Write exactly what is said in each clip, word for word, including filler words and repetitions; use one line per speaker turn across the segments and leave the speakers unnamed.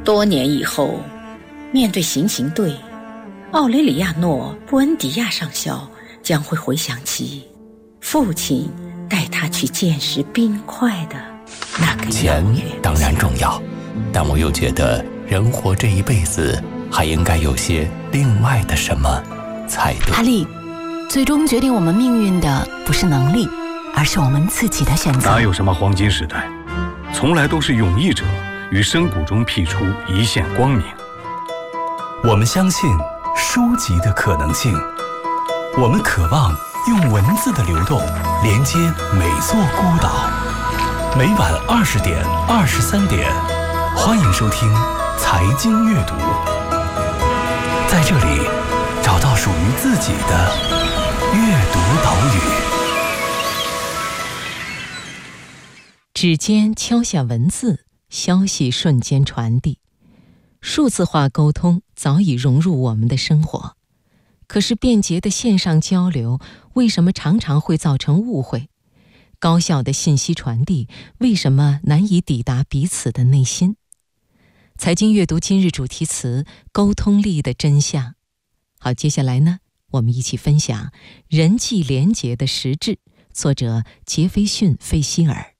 多年以后，面对行刑队，奥雷里亚诺·布恩迪亚上校将会回想起父亲带他去见识冰块的那个
钱当然重要，但我又觉得人活这一辈子还应该有些另外的什么才对。
阿丽，最终决定我们命运的不是能力，而是我们自己的选择。
哪有什么黄金时代，从来都是勇毅者于深谷中辟出一线光明。
我们相信书籍的可能性，我们渴望用文字的流动连接每座孤岛。每晚二十点、二十三点，欢迎收听财经阅读，在这里找到属于自己的阅读岛屿。
指尖敲下文字，消息瞬间传递。数字化沟通早已融入我们的生活，可是便捷的线上交流为什么常常会造成误会？高效的信息传递为什么难以抵达彼此的内心？财经阅读今日主题词：沟通力的真相。好，接下来呢，我们一起分享人际联结的实质，作者杰斐逊·费希尔。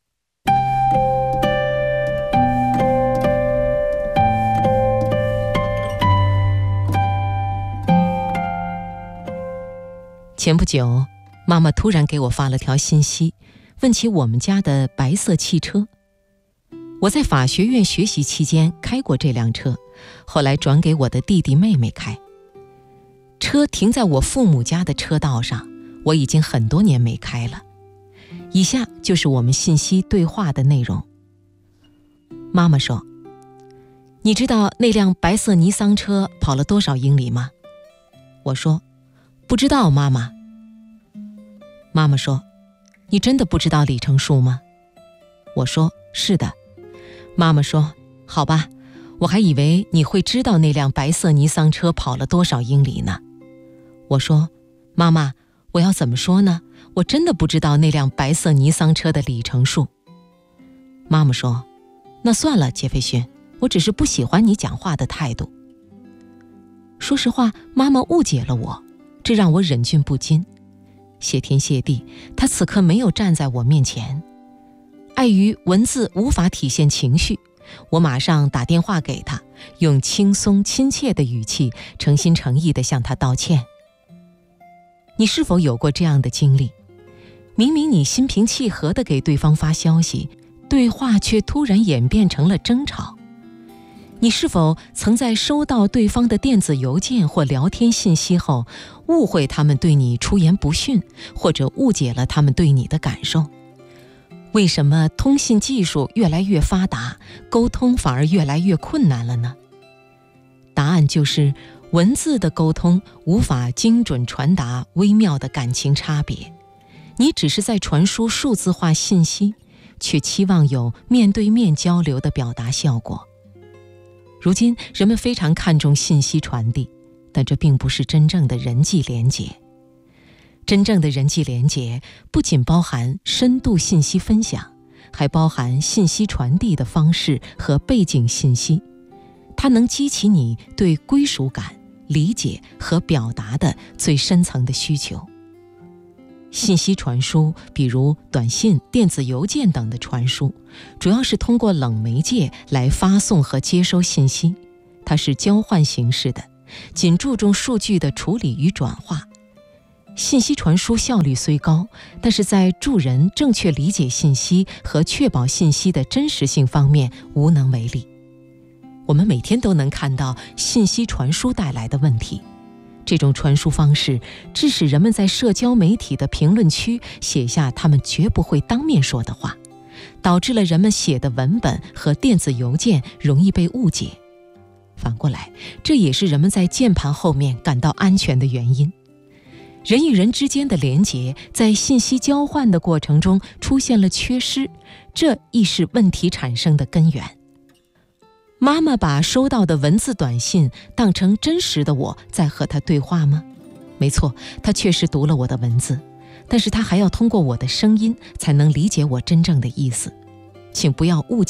前不久，妈妈突然给我发了条信息，问起我们家的白色汽车。我在法学院学习期间开过这辆车，后来转给我的弟弟妹妹开。车停在我父母家的车道上，我已经很多年没开了。以下就是我们信息对话的内容。妈妈说：“你知道那辆白色尼桑车跑了多少英里吗？”我说：“不知道，妈妈。”妈妈说：“你真的不知道里程数吗？”我说：“是的。”妈妈说：“好吧，我还以为你会知道那辆白色尼桑车跑了多少英里呢。”我说：“妈妈，我要怎么说呢？我真的不知道那辆白色尼桑车的里程数。”妈妈说：“那算了，杰斐逊，我只是不喜欢你讲话的态度。”说实话，妈妈误解了我，这让我忍俊不禁。谢天谢地，她此刻没有站在我面前。碍于文字无法体现情绪，我马上打电话给她，用轻松亲切的语气，诚心诚意地向她道歉。你是否有过这样的经历？明明你心平气和地给对方发消息，对话却突然演变成了争吵。你是否曾在收到对方的电子邮件或聊天信息后，误会他们对你出言不逊，或者误解了他们对你的感受？为什么通信技术越来越发达，沟通反而越来越困难了呢？答案就是文字的沟通无法精准传达微妙的感情差别，你只是在传输数字化信息，却期望有面对面交流的表达效果。如今人们非常看重信息传递，但这并不是真正的人际连结。真正的人际连结不仅包含深度信息分享，还包含信息传递的方式和背景信息，它能激起你对归属感、理解和表达的最深层的需求。信息传输，比如短信、电子邮件等的传输，主要是通过冷媒介来发送和接收信息，它是交换形式的，仅注重数据的处理与转化。信息传输效率虽高，但是在助人正确理解信息和确保信息的真实性方面无能为力。我们每天都能看到信息传输带来的问题。这种传输方式致使人们在社交媒体的评论区写下他们绝不会当面说的话，导致了人们写的文本和电子邮件容易被误解。反过来，这也是人们在键盘后面感到安全的原因。人与人之间的连结在信息交换的过程中出现了缺失，这亦是问题产生的根源。妈妈把收到的文字短信当成真实的我在和她对话吗？没错，她确实读了我的文字，但是她还要通过我的声音才能理解我真正的意思。请不要误解，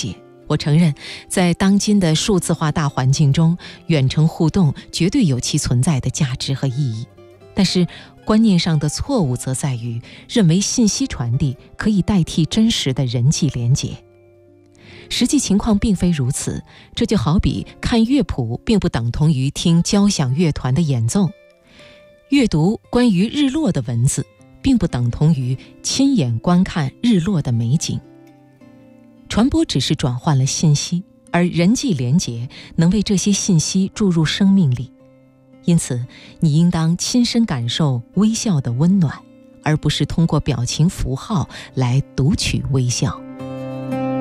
我承认，在当今的数字化大环境中，远程互动绝对有其存在的价值和意义。但是，观念上的错误则在于认为信息传递可以代替真实的人际连结。实际情况并非如此，这就好比看乐谱并不等同于听交响乐团的演奏，阅读关于日落的文字并不等同于亲眼观看日落的美景。传播只是转换了信息，而人际连结能为这些信息注入生命力。因此，你应当亲身感受微笑的温暖，而不是通过表情符号来读取微笑。